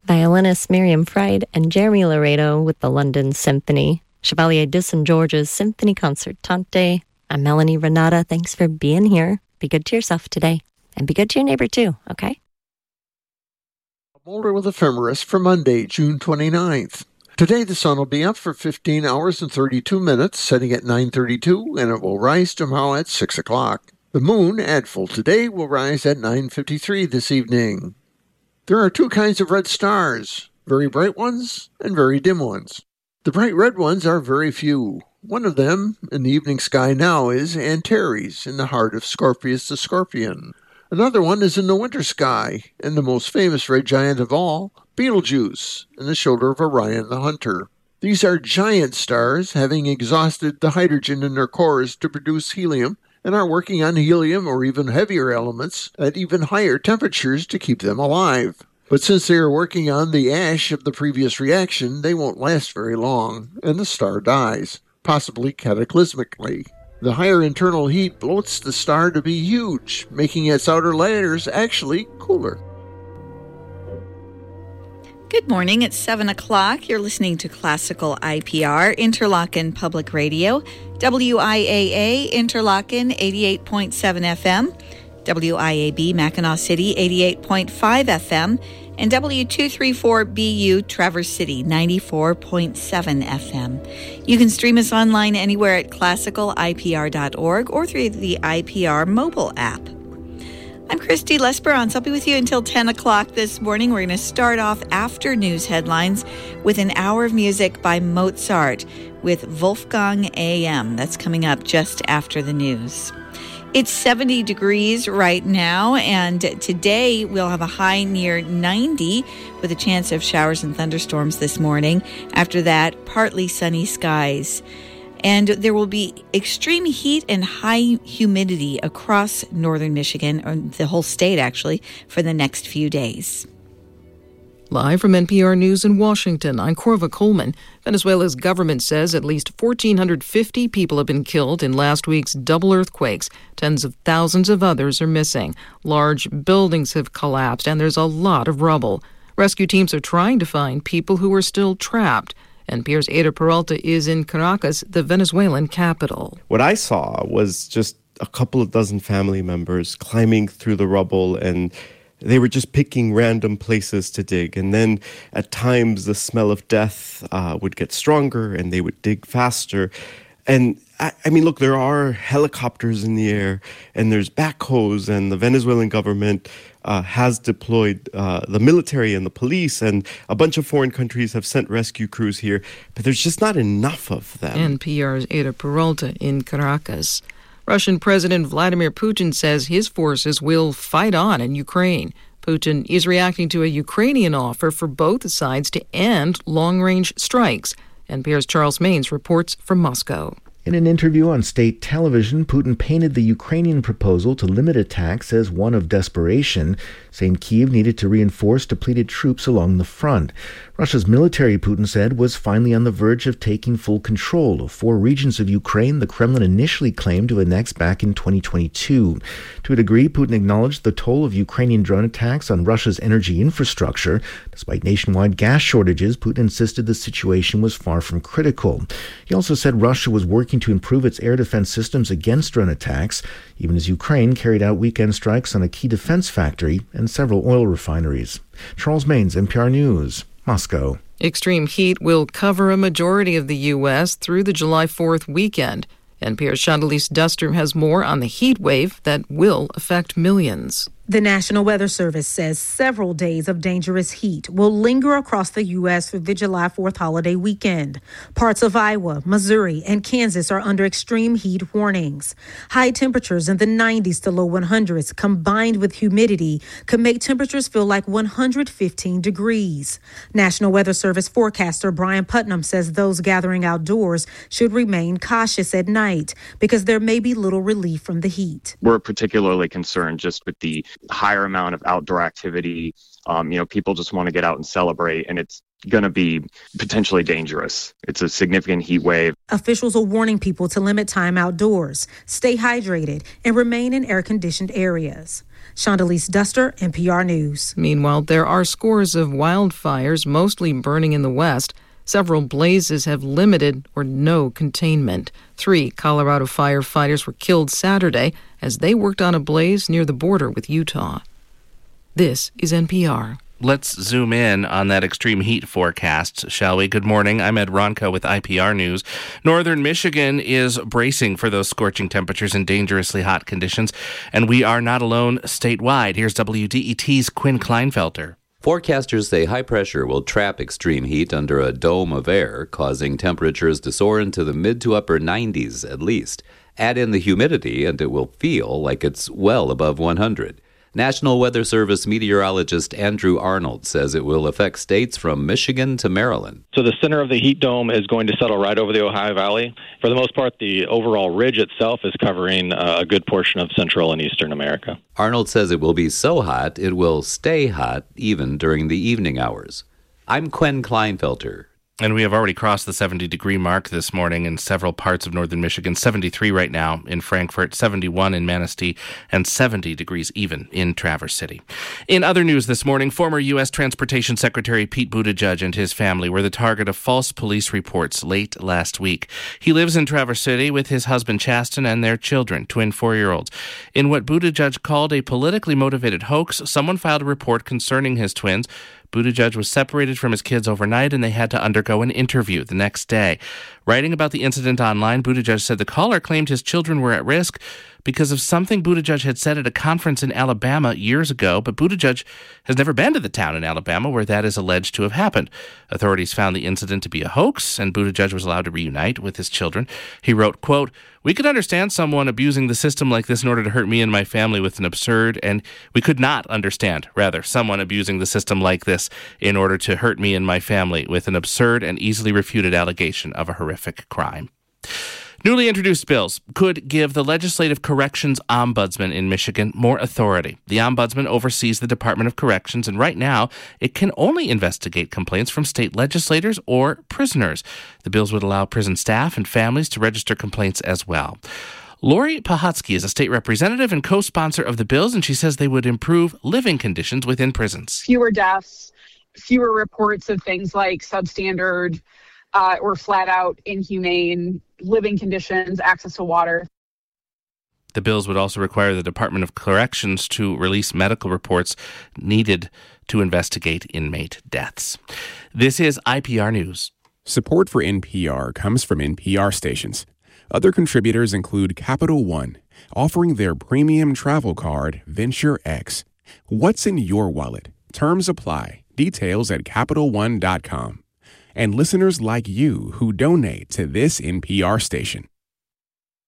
Violinist Miriam Fried and Jeremy Laredo with the London Symphony. Chevalier de St. George's Symphony Concertante. I'm Melanie Renata. Thanks for being here. Be good to yourself today. And be good to your neighbor too, okay? Boulder with Ephemeris for Monday, June 29th. Today the sun will be up for 15 hours and 32 minutes, setting at 9:32, and it will rise tomorrow at 6 o'clock. The moon, at full today, will rise at 9:53 this evening. There are two kinds of red stars, very bright ones and very dim ones. The bright red ones are very few. One of them in the evening sky now is Antares in the heart of Scorpius the Scorpion. Another one is in the winter sky, and the most famous red giant of all, Betelgeuse, in the shoulder of Orion the Hunter. These are giant stars, having exhausted the hydrogen in their cores to produce helium, and are working on helium or even heavier elements at even higher temperatures to keep them alive. But since they are working on the ash of the previous reaction, they won't last very long, and the star dies, possibly cataclysmically. The higher internal heat bloats the star to be huge, making its outer layers actually cooler. Good morning. It's 7 o'clock. You're listening to Classical IPR, Interlochen Public Radio, WIAA, Interlochen, 88.7 FM, WIAB, Mackinac City, 88.5 FM, and W234BU, Traverse City, 94.7 FM. You can stream us online anywhere at classicalipr.org or through the IPR mobile app. I'm Christy Lesperance. I'll be with you until 10 o'clock this morning. We're going to start off after news headlines with an hour of music by Mozart with Wolfgang AM. That's coming up just after the news. It's 70 degrees right now, and today we'll have a high near 90 with a chance of showers and thunderstorms this morning. After that, partly sunny skies. And there will be extreme heat and high humidity across northern Michigan, or the whole state actually, for the next few days. Live from NPR News in Washington, I'm Corva Coleman. Venezuela's government says at least 1,450 people have been killed in last week's double earthquakes. Tens of thousands of others are missing. Large buildings have collapsed, and there's a lot of rubble. Rescue teams are trying to find people who are still trapped. NPR's Ada Peralta is in Caracas, the Venezuelan capital. What I saw was just a couple of dozen family members climbing through the rubble, and they were just picking random places to dig. And then at times the smell of death would get stronger and they would dig faster. And I mean, look, there are helicopters in the air and there's backhoes, and the Venezuelan government has deployed the military and the police, and a bunch of foreign countries have sent rescue crews here, but there's just not enough of them. NPR's Ada Peralta in Caracas. Russian President Vladimir Putin says his forces will fight on in Ukraine. Putin is reacting to a Ukrainian offer for both sides to end long-range strikes. NPR's Charles Maines reports from Moscow. In an interview on state television, Putin painted the Ukrainian proposal to limit attacks as one of desperation, saying Kyiv needed to reinforce depleted troops along the front. Russia's military, Putin said, was finally on the verge of taking full control of 4 regions of Ukraine the Kremlin initially claimed to annex back in 2022. To a degree, Putin acknowledged the toll of Ukrainian drone attacks on Russia's energy infrastructure. Despite nationwide gas shortages, Putin insisted the situation was far from critical. He also said Russia was working to improve its air defense systems against drone attacks, even as Ukraine carried out weekend strikes on a key defense factory and several oil refineries. Charles Maines, NPR News, Moscow. Extreme heat will cover a majority of the U.S. through the July 4th weekend. NPR's Chandelice Duster has more on the heat wave that will affect millions. The National Weather Service says several days of dangerous heat will linger across the U.S. through the July 4th holiday weekend. Parts of Iowa, Missouri, and Kansas are under extreme heat warnings. High temperatures in the 90s to low 100s combined with humidity could make temperatures feel like 115 degrees. National Weather Service forecaster Brian Putnam says those gathering outdoors should remain cautious at night because there may be little relief from the heat. We're particularly concerned just with the higher amount of outdoor activity. People just want to get out and celebrate, and it's going to be potentially dangerous. It's a significant heat wave. Officials are warning people to limit time outdoors, stay hydrated, and remain in air-conditioned areas. Shondalise Duster, NPR News. Meanwhile, there are scores of wildfires, mostly burning in the west. Several blazes have limited or no containment. 3 Colorado firefighters were killed Saturday as they worked on a blaze near the border with Utah. This is NPR. Let's zoom in on that extreme heat forecast, shall we? Good morning. I'm Ed Ronco with IPR News. Northern Michigan is bracing for those scorching temperatures and dangerously hot conditions, and we are not alone statewide. Here's WDET's Quinn Kleinfelter. Forecasters say high pressure will trap extreme heat under a dome of air, causing temperatures to soar into the mid to upper 90s at least. Add in the humidity, and it will feel like it's well above 100. National Weather Service meteorologist Andrew Arnold says it will affect states from Michigan to Maryland. So the center of the heat dome is going to settle right over the Ohio Valley. For the most part, the overall ridge itself is covering a good portion of Central and Eastern America. Arnold says it will be so hot, it will stay hot even during the evening hours. I'm Quinn Kleinfelter. And we have already crossed the 70-degree mark this morning in several parts of northern Michigan. 73 right now in Frankfort, 71 in Manistee, and 70 degrees even in Traverse City. In other news this morning, former U.S. Transportation Secretary Pete Buttigieg and his family were the target of false police reports late last week. He lives in Traverse City with his husband Chasten and their children, twin 4-year-olds. In what Buttigieg called a politically motivated hoax, someone filed a report concerning his twins. Buttigieg was separated from his kids overnight, and they had to undergo an interview the next day. Writing about the incident online, Buttigieg said the caller claimed his children were at risk because of something Buttigieg had said at a conference in Alabama years ago, but Buttigieg has never been to the town in Alabama where that is alleged to have happened. Authorities found the incident to be a hoax, and Buttigieg was allowed to reunite with his children. He wrote, quote, "We could understand someone abusing the system like this in order to hurt me and my family with an absurd, and we could not understand, rather, someone abusing the system like this in order to hurt me and my family with an absurd and easily refuted allegation of a horrific crime." Newly introduced bills could give the Legislative Corrections Ombudsman in Michigan more authority. The Ombudsman oversees the Department of Corrections, and right now it can only investigate complaints from state legislators or prisoners. The bills would allow prison staff and families to register complaints as well. Lori Pahatsky is a state representative and co-sponsor of the bills, and she says they would improve living conditions within prisons. Fewer deaths, fewer reports of things like substandard or flat-out inhumane living conditions, access to water. The bills would also require the Department of Corrections to release medical reports needed to investigate inmate deaths. This is IPR News. Support for NPR comes from NPR stations. Other contributors include Capital One, offering their premium travel card, Venture X. What's in your wallet? Terms apply. Details at CapitalOne.com. And listeners like you who donate to this NPR station.